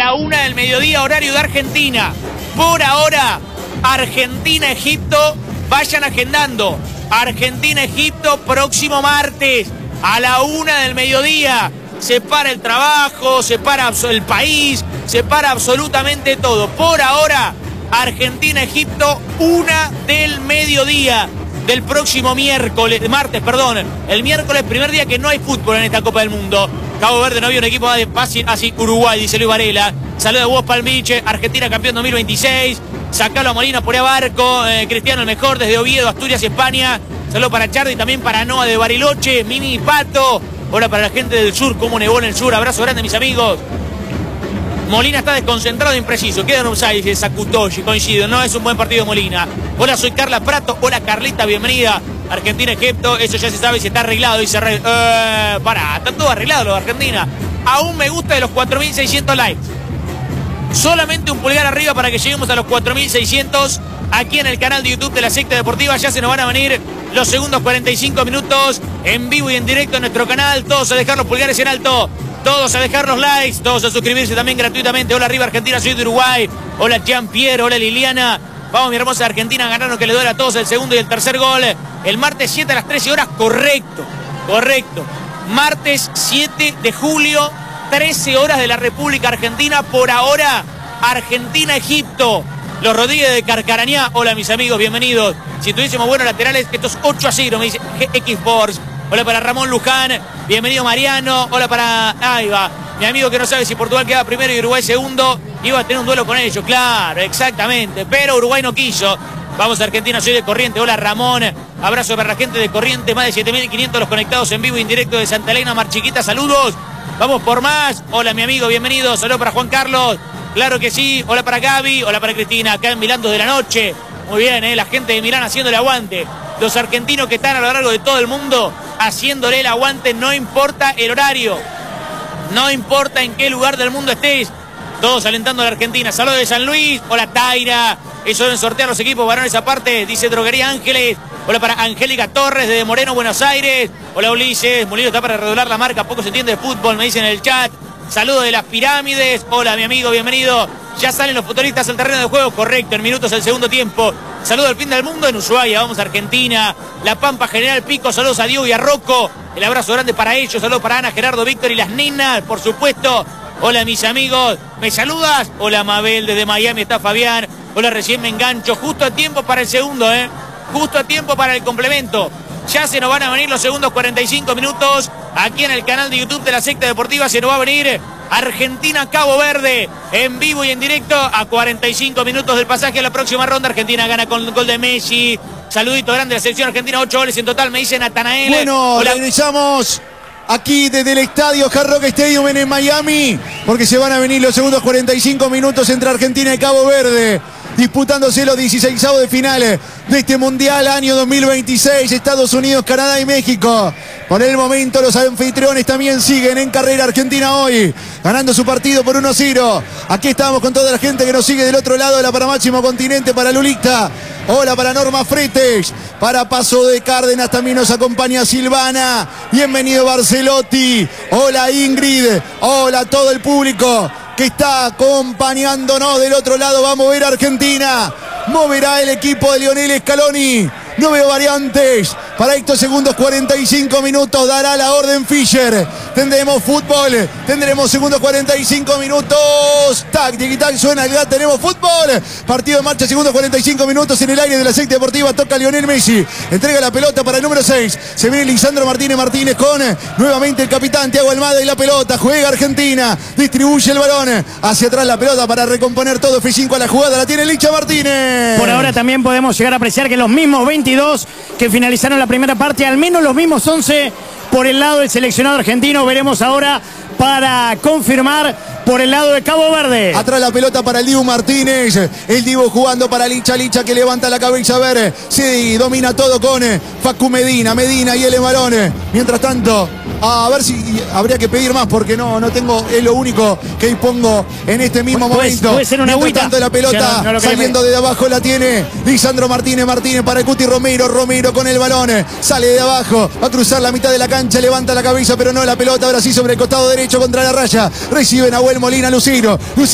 la 1 del mediodía, horario de Argentina. Por ahora, Argentina-Egipto, vayan agendando. Argentina-Egipto, próximo martes, a la 1 del mediodía. Se para el trabajo, se para el país, se para absolutamente todo. Por ahora, Argentina-Egipto, 1 del mediodía del próximo martes, perdón. El miércoles, primer día que no hay fútbol en esta Copa del Mundo. Cabo Verde no había un equipo de fácil, así Uruguay, dice Luis Varela. Saludos de Vos Palmiche, Argentina campeón 2026. Sacalo a Molina por Abarco, Cristiano el mejor desde Oviedo, Asturias, España. Saludos para Chardi, también para Noa de Bariloche, Mimi Pato. Hola para la gente del sur, cómo nevó en el sur. Abrazo grande, mis amigos. Molina está desconcentrado e impreciso. Queda en offside, dice Sakutoshi. Coincido, no es un buen partido de Molina. Hola, soy Carla Prato. Hola, Carlita, bienvenida. Argentina-Egipto, eso ya se sabe si está arreglado, dice Rey. Pará, está todo arreglado lo de Argentina. Aún me gusta de los 4.600 likes. Solamente un pulgar arriba para que lleguemos a los 4.600 aquí en el canal de YouTube de la Secta Deportiva. Ya se nos van a venir los segundos 45 minutos en vivo y en directo en nuestro canal. Todos a dejar los pulgares en alto. Todos a dejar los likes, todos a suscribirse también gratuitamente. Hola arriba Argentina, soy de Uruguay. Hola Jean-Pierre, hola Liliana. Vamos mi hermosa Argentina a ganarnos que le duele a todos el segundo y el tercer gol. El martes 7 a las 13 horas, correcto. Martes 7 de julio, 13 horas de la República Argentina. Por ahora, Argentina-Egipto. Los Rodríguez de Carcarañá. Hola mis amigos, bienvenidos. Si tuviésemos buenos laterales, esto es 8-0, me dice GX Force. Hola para Ramón Luján, bienvenido Mariano. Hola para, ahí va, mi amigo que no sabe si Portugal queda primero y Uruguay segundo. Iba a tener un duelo con ellos, claro, exactamente, pero Uruguay no quiso. Vamos a Argentina, soy de Corrientes. Hola Ramón, abrazo para la gente de Corrientes. Más de 7.500 los conectados en vivo y en directo de Santa Elena, Mar Chiquita, saludos. Vamos por más. Hola mi amigo, bienvenido. Saludos para Juan Carlos, claro que sí. Hola para Gaby, hola para Cristina, acá en Milán 2 de la noche. Muy bien, la gente de Milán haciéndole aguante. Los argentinos que están a lo largo de todo el mundo haciéndole el aguante, no importa el horario, no importa en qué lugar del mundo estés, todos alentando a la Argentina. Saludos de San Luis, hola Taira, eso deben sortear los equipos varones aparte, dice Droguería Ángeles. Hola para Angélica Torres desde Moreno, Buenos Aires. Hola Ulises, Molino está para redoblar la marca, poco se entiende de fútbol, me dicen en el chat. Saludos de las pirámides, hola mi amigo, bienvenido. Ya salen los futbolistas al terreno de juego, correcto, en minutos el segundo tiempo. Saludos al fin del mundo en Ushuaia, vamos a Argentina. La Pampa, General Pico, saludos a Diego y a Rocco. El abrazo grande para ellos, saludos para Ana, Gerardo, Víctor y las nenas, por supuesto. Hola mis amigos, ¿me saludas? Hola Mabel, desde Miami está Fabián. Hola, recién me engancho, justo a tiempo para el segundo, justo a tiempo para el complemento. Ya se nos van a venir los segundos 45 minutos. Aquí en el canal de YouTube de la Secta Deportiva se nos va a venir Argentina-Cabo Verde en vivo y en directo a 45 minutos del pasaje a la próxima ronda. Argentina gana con el gol de Messi. Saludito grande a la selección argentina, 8 goles en total, me dice Natanael. Bueno, regresamos aquí desde el estadio Hard Rock Stadium en Miami, porque se van a venir los segundos 45 minutos entre Argentina y Cabo Verde, disputándose los 16avos de finales de este Mundial año 2026, Estados Unidos, Canadá y México. Por el momento los anfitriones también siguen en carrera. Argentina hoy ganando su partido por 1-0. Aquí estamos con toda la gente que nos sigue del otro lado. Hola para Máximo Continente, para Lulita. Hola para Norma Fretes. Para Paso de Cárdenas también nos acompaña Silvana. Bienvenido Barcelotti. Hola Ingrid. Hola a todo el público que está acompañándonos del otro lado. Va a mover Argentina. Moverá el equipo de Lionel Scaloni. No veo variantes. Para estos segundos 45 minutos dará la orden Fischer. Tendremos fútbol. Tendremos segundos 45 minutos. Tac, tic, tac, suena el gas. Tenemos fútbol. Partido en marcha, segundos 45 minutos en el aire de la Secta Deportiva. Toca Lionel Messi. Entrega la pelota para el número 6. Se viene Lisandro Martínez con nuevamente el capitán Thiago Almada y la pelota. Juega Argentina. Distribuye el balón. Hacia atrás la pelota para recomponer todo. F5 a la jugada. La tiene Licha Martínez. Por ahora también podemos llegar a apreciar que los mismos 22 que finalizaron la primera parte, al menos los mismos 11 por el lado del seleccionado argentino. Veremos ahora para confirmar por el lado de Cabo Verde. Atrás la pelota para el Dibu Martínez. El Dibu jugando para Licha que levanta la cabeza. A ver, sí, domina todo con Facu Medina y el balón. Mientras tanto, a ver si habría que pedir más porque no tengo, es lo único que dispongo en este mismo momento. Puede ser una Mientras agüita. tanto la pelota no saliendo de abajo la tiene Lisandro Martínez para el Cuti Romero con el balón. Sale de abajo, va a cruzar la mitad de la cancha, levanta la cabeza, pero no la pelota. Ahora sí sobre el costado derecho contra la raya. Recibe Nahuel Molina, Lucero.